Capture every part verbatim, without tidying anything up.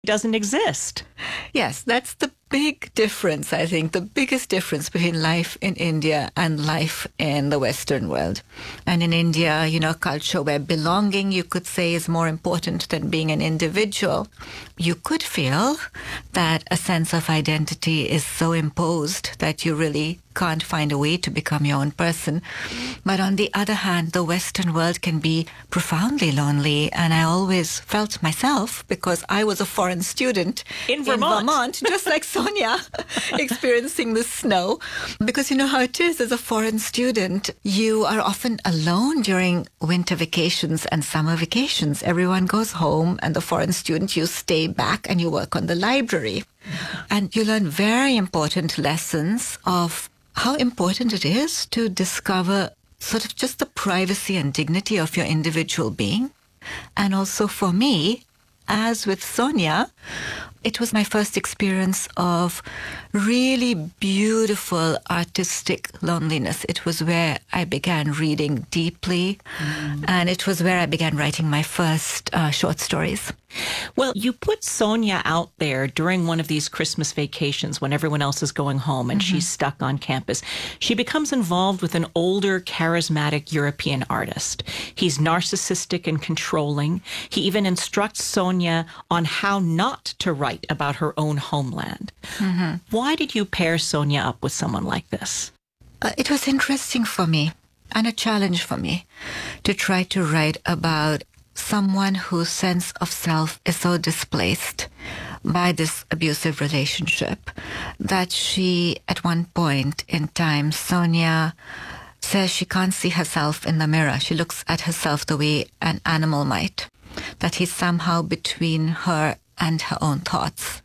doesn't exist. Yes, that's the big difference, I think, the biggest difference between life in India and life in the Western world. And in India, you know, a culture where belonging, you could say, is more important than being an individual. You could feel that a sense of identity is so imposed that you really can't find a way to become your own person. But on the other hand, the Western world can be profoundly lonely. And I always felt myself, because I was a foreign student in Vermont, in Vermont just like Sonia, experiencing the snow. Because you know how it is as a foreign student, you are often alone during winter vacations and summer vacations. Everyone goes home, and the foreign student, you stay back and you work on the library. And you learn very important lessons of how important it is to discover sort of just the privacy and dignity of your individual being. And also for me, as with Sonia, it was my first experience of really beautiful artistic loneliness. It was where I began reading deeply, mm. and it was where I began writing my first uh, short stories. Well, you put Sonia out there during one of these Christmas vacations when everyone else is going home and mm-hmm. she's stuck on campus. She becomes involved with an older, charismatic European artist. He's narcissistic and controlling. He even instructs Sonia on how not to write about her own homeland. Mm-hmm. Why did you pair Sonia up with someone like this? Uh, it was interesting for me and a challenge for me to try to write about someone whose sense of self is so displaced by this abusive relationship that she, at one point in time, Sonia says she can't see herself in the mirror. She looks at herself the way an animal might, that he's somehow between her and her own thoughts.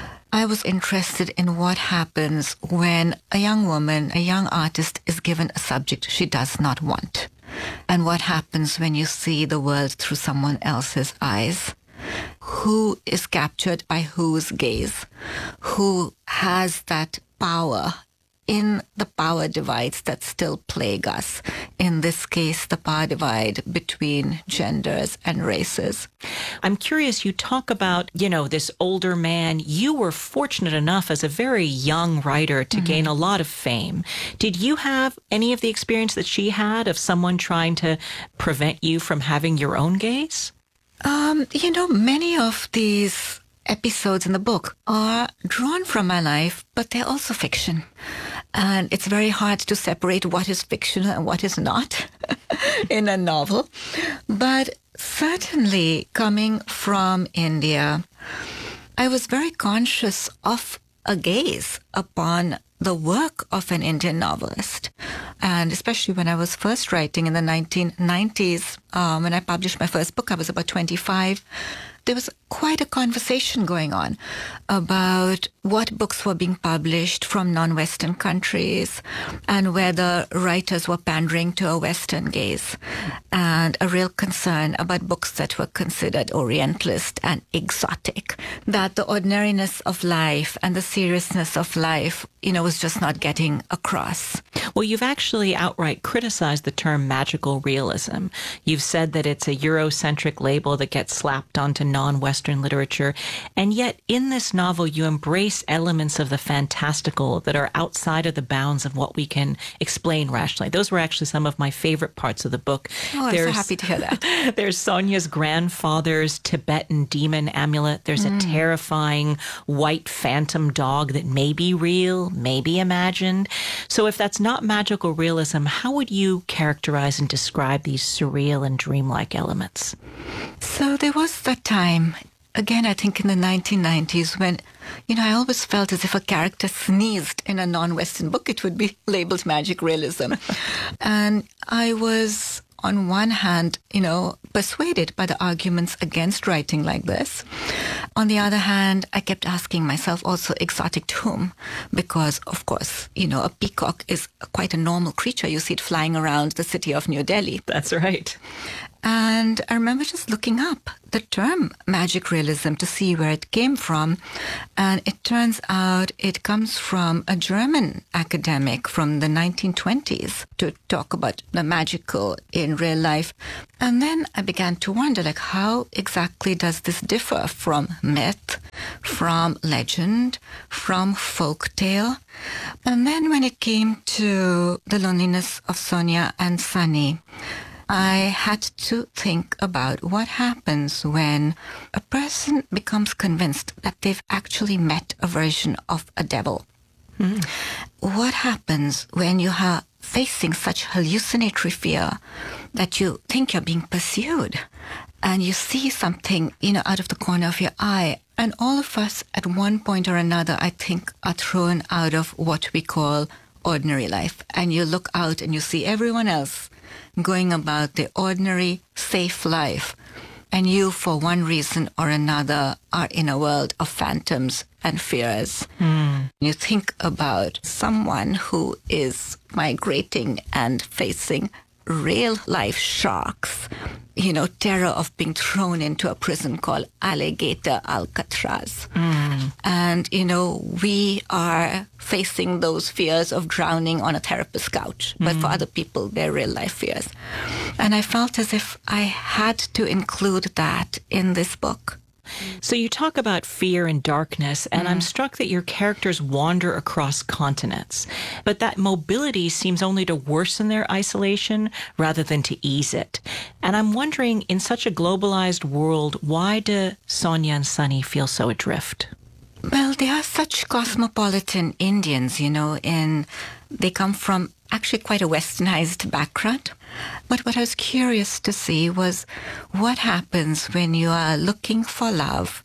I was interested in what happens when a young woman, a young artist, is given a subject she does not want. And what happens when you see the world through someone else's eyes? Who is captured by whose gaze? Who has that power in the power divides that still plague us? In this case, the power divide between genders and races. I'm curious, you talk about, you know, this older man. You were fortunate enough as a very young writer to mm-hmm. gain a lot of fame. Did you have any of the experience that she had of someone trying to prevent you from having your own gaze? Um, you know, many of these episodes in the book are drawn from my life, but they're also fiction. And it's very hard to separate what is fiction and what is not in a novel. But certainly coming from India, I was very conscious of a gaze upon the work of an Indian novelist. And especially when I was first writing in the nineteen nineties, um, when I published my first book, I was about twenty-five. There was quite a conversation going on about what books were being published from non-Western countries and whether writers were pandering to a Western gaze, and a real concern about books that were considered Orientalist and exotic, that the ordinariness of life and the seriousness of life, you know, was just not getting across. Well, you've actually outright criticized the term magical realism. You've said that it's a Eurocentric label that gets slapped onto non-Western literature. And yet in this novel, you embrace elements of the fantastical that are outside of the bounds of what we can explain rationally. Those were actually some of my favorite parts of the book. Oh, I'm there's, so happy to hear that. There's Sonia's grandfather's Tibetan demon amulet. There's mm. a terrifying white phantom dog that may be real, may be imagined. So if that's not magical realism, how would you characterize and describe these surreal and dreamlike elements? So there was that time, again, I think in the nineteen nineties, when, you know, I always felt as if a character sneezed in a non-Western book, it would be labeled magic realism. And I was, on one hand, you know, persuaded by the arguments against writing like this. On the other hand, I kept asking myself also, exotic to whom? Because, of course, you know, a peacock is quite a normal creature. You see it flying around the city of New Delhi. That's right. And I remember just looking up the term magic realism to see where it came from. And it turns out it comes from a German academic from the nineteen twenties to talk about the magical in real life. And then I began to wonder, like, how exactly does this differ from myth, from legend, from folk tale? And then when it came to the loneliness of Sonia and Sunny, I had to think about what happens when a person becomes convinced that they've actually met a version of a devil. Mm. What happens when you are facing such hallucinatory fear that you think you're being pursued and you see something, you know, out of the corner of your eye? And all of us at one point or another, I think, are thrown out of what we call ordinary life. And you look out and you see everyone else going about the ordinary, safe life. And you, for one reason or another, are in a world of phantoms and fears. Mm. You think about someone who is migrating and facing real life sharks, you know, terror of being thrown into a prison called Alligator Alcatraz. Mm. And, you know, we are facing those fears of drowning on a therapist's couch. Mm. But for other people, they're real life fears. And I felt as if I had to include that in this book. So you talk about fear and darkness, and mm. I'm struck that your characters wander across continents. But that mobility seems only to worsen their isolation rather than to ease it. And I'm wondering, in such a globalized world, why do Sonia and Sunny feel so adrift? Well, they are such cosmopolitan Indians, you know, and they come from actually quite a westernized background. But what I was curious to see was what happens when you are looking for love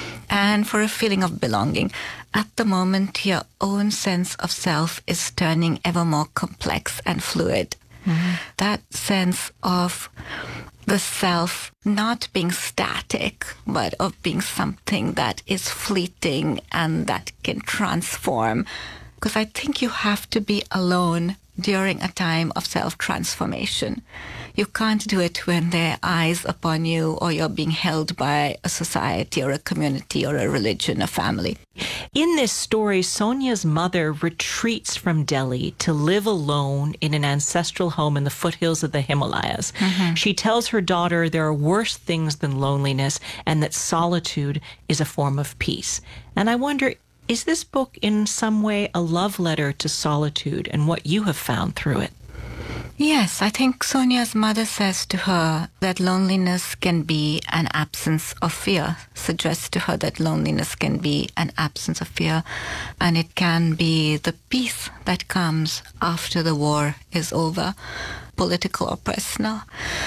and for a feeling of belonging. At the moment, your own sense of self is turning ever more complex and fluid. Mm-hmm. That sense of the self not being static, but of being something that is fleeting and that can transform. Because I think you have to be alone during a time of self-transformation. You can't do it when there are eyes upon you or you're being held by a society or a community or a religion, a family. In this story, Sonia's mother retreats from Delhi to live alone in an ancestral home in the foothills of the Himalayas. Mm-hmm. She tells her daughter there are worse things than loneliness and that solitude is a form of peace. And I wonder, is this book in some way a love letter to solitude and what you have found through it? Yes, I think Sonia's mother says to her that loneliness can be an absence of fear, suggests to her that loneliness can be an absence of fear, and it can be the peace that comes after the war is over, political or personal,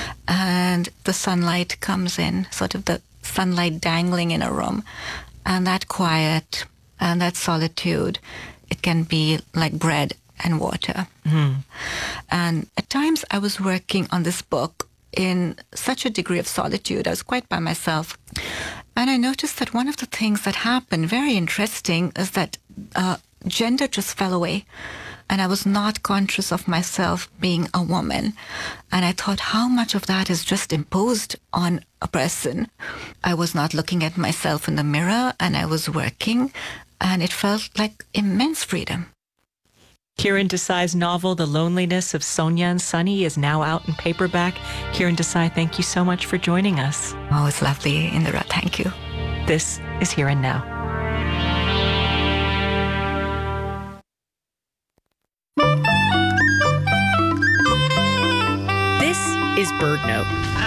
and the sunlight comes in, sort of the sunlight dangling in a room, and that quiet and that solitude, it can be like bread and water. Mm. And at times I was working on this book in such a degree of solitude. I was quite by myself. And I noticed that one of the things that happened, very interesting, is that uh, gender just fell away. And I was not conscious of myself being a woman. And I thought, how much of that is just imposed on a person? I was not looking at myself in the mirror, and I was working, and it felt like immense freedom. Kiran Desai's novel, The Loneliness of Sonia and Sunny, is now out in paperback. Kiran Desai, thank you so much for joining us. Oh, it's lovely, Indira. Thank you. This is Here and Now. This is BirdNote.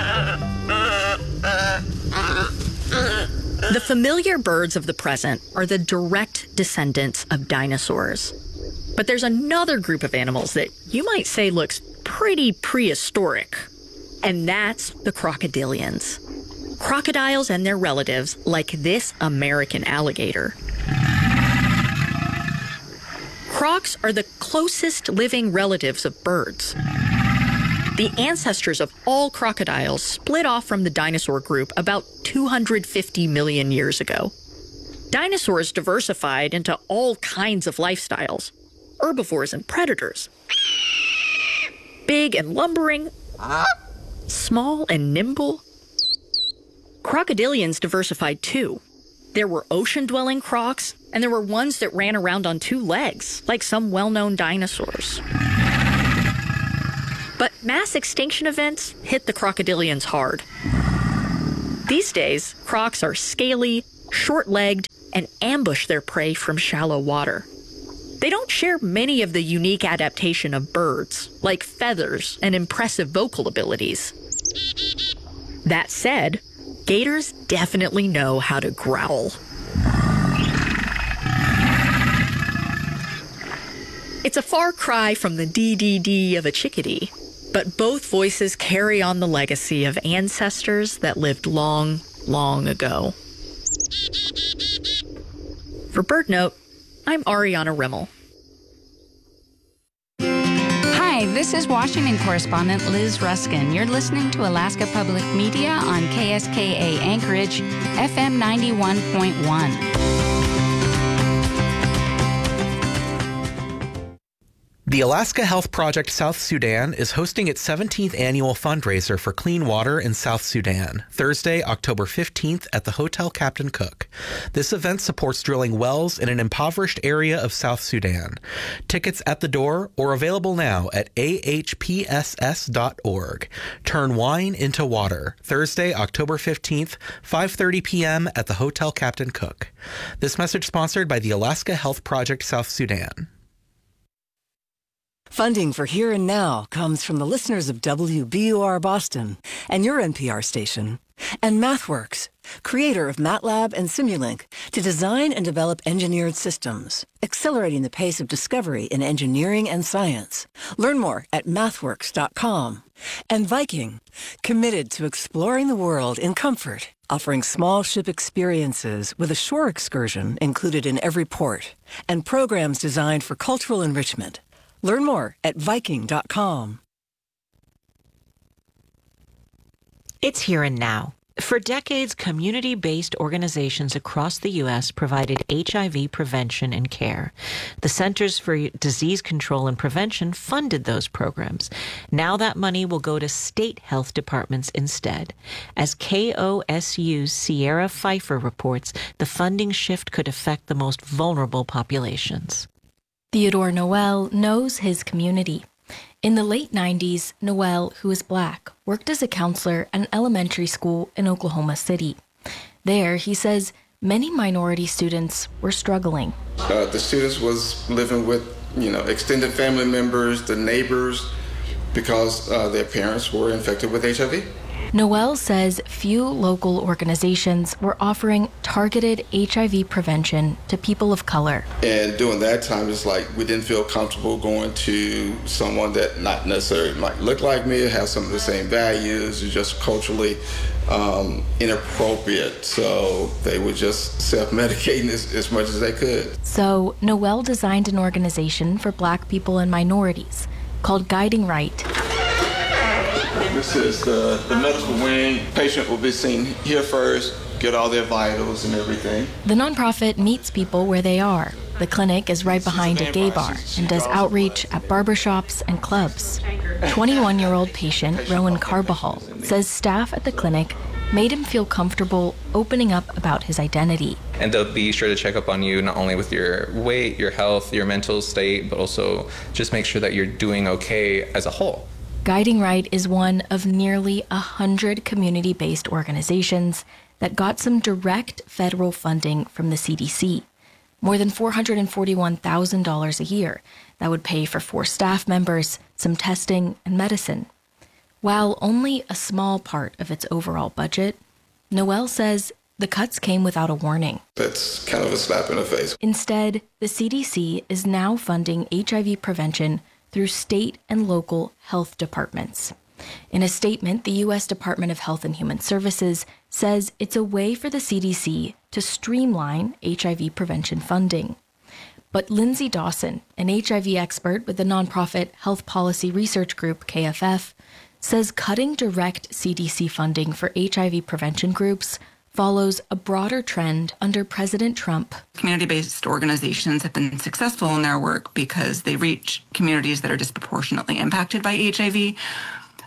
The familiar birds of the present are the direct descendants of dinosaurs. But there's another group of animals that you might say looks pretty prehistoric, and that's the crocodilians. Crocodiles and their relatives, like this American alligator. Crocs are the closest living relatives of birds. The ancestors of all crocodiles split off from the dinosaur group about two hundred fifty million years ago. Dinosaurs diversified into all kinds of lifestyles, herbivores and predators. Big and lumbering, small and nimble. Crocodilians diversified too. There were ocean-dwelling crocs, and there were ones that ran around on two legs, like some well-known dinosaurs. But mass extinction events hit the crocodilians hard. These days, crocs are scaly, short-legged, and ambush their prey from shallow water. They don't share many of the unique adaptation of birds, like feathers and impressive vocal abilities. That said, gators definitely know how to growl. It's a far cry from the dee-dee-dee of a chickadee, but both voices carry on the legacy of ancestors that lived long, long ago. For BirdNote, I'm Ariana Rimmel. Hi, this is Washington correspondent Liz Ruskin. You're listening to Alaska Public Media on K S K A Anchorage, F M ninety-one point one. The Alaska Health Project South Sudan is hosting its seventeenth annual fundraiser for clean water in South Sudan, Thursday, October fifteenth at the Hotel Captain Cook. This event supports drilling wells in an impoverished area of South Sudan. Tickets at the door or available now at A H P S S dot org. Turn wine into water, Thursday, October fifteenth, five thirty p.m. at the Hotel Captain Cook. This message sponsored by the Alaska Health Project South Sudan. Funding for Here and Now comes from the listeners of W B U R Boston and your N P R station, and MathWorks, creator of MATLAB and Simulink, to design and develop engineered systems, accelerating the pace of discovery in engineering and science. Learn more at mathworks dot com. And Viking, committed to exploring the world in comfort, offering small ship experiences with a shore excursion included in every port, and programs designed for cultural enrichment. Learn more at viking dot com. It's Here and Now. For decades, community-based organizations across the U S provided H I V prevention and care. The Centers for Disease Control and Prevention funded those programs. Now that money will go to state health departments instead. As K O S U's Sierra Pfeiffer reports, the funding shift could affect the most vulnerable populations. Theodore Noel knows his community. In the late nineties, Noel, who is black, worked as a counselor at an elementary school in Oklahoma City. There, he says, many minority students were struggling. Uh, the students was living with, you know, extended family members, the neighbors, because uh, their parents were infected with H I V. Noel says few local organizations were offering targeted H I V prevention to people of color. And during that time, it's like we didn't feel comfortable going to someone that not necessarily might look like me, have some of the same values, or just culturally um, inappropriate. So they were just self-medicating as, as much as they could. So Noel designed an organization for black people and minorities called Guiding Right. This is the, the medical wing. Patient will be seen here first, get all their vitals and everything. The nonprofit meets people where they are. The clinic is right behind a gay bar and does outreach at barbershops and clubs. twenty-one-year-old patient Rowan Carbajal says staff at the clinic made him feel comfortable opening up about his identity. And they'll be sure to check up on you not only with your weight, your health, your mental state, but also just make sure that you're doing okay as a whole. Guiding Right is one of nearly a hundred community-based organizations that got some direct federal funding from the C D C. More than four hundred forty-one thousand dollars a year that would pay for four staff members, some testing, and medicine. While only a small part of its overall budget, Noel says the cuts came without a warning. That's kind of a slap in the face. Instead, the C D C is now funding H I V prevention through state and local health departments. In a statement, the U S Department of Health and Human Services says it's a way for the C D C to streamline H I V prevention funding. But Lindsay Dawson, an H I V expert with the nonprofit Health Policy Research Group, K F F, says cutting direct C D C funding for H I V prevention groups follows a broader trend under President Trump. Community-based organizations have been successful in their work because they reach communities that are disproportionately impacted by H I V.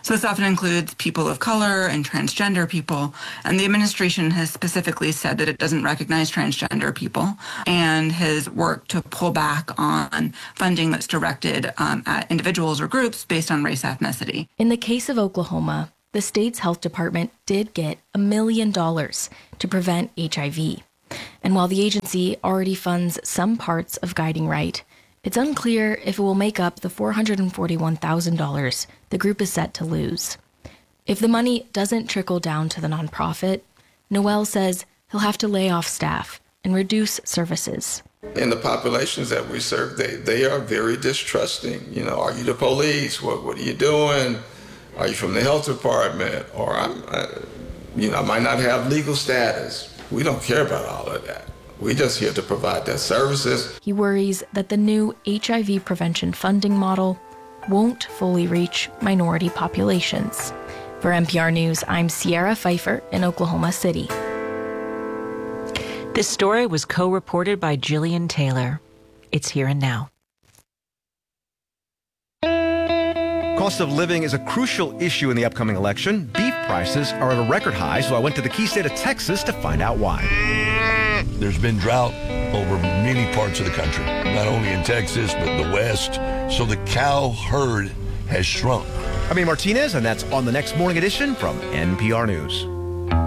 So this often includes people of color and transgender people. And the administration has specifically said that it doesn't recognize transgender people and has worked to pull back on funding that's directed um, at individuals or groups based on race ethnicity. In the case of Oklahoma, the state's health department did get a million dollars to prevent H I V. And while the agency already funds some parts of Guiding Right, it's unclear if it will make up the four hundred forty-one thousand dollars the group is set to lose. If the money doesn't trickle down to the nonprofit, Noel says he'll have to lay off staff and reduce services. In the populations that we serve, they, they are very distrusting. You know, are you the police? What what are you doing? Are you from the health department? Or I'm, I, you know, I might not have legal status. We don't care about all of that. We're just here to provide their services. He worries that the new H I V prevention funding model won't fully reach minority populations. For N P R News, I'm Sierra Pfeiffer in Oklahoma City. This story was co-reported by Jillian Taylor. It's here and now. Cost of living is a crucial issue in the upcoming election. Beef prices are at a record high, so I went to the key state of Texas to find out why. There's been drought over many parts of the country, not only in Texas, but the West. So the cow herd has shrunk. I'm Martinez, and that's on the next morning edition from N P R News.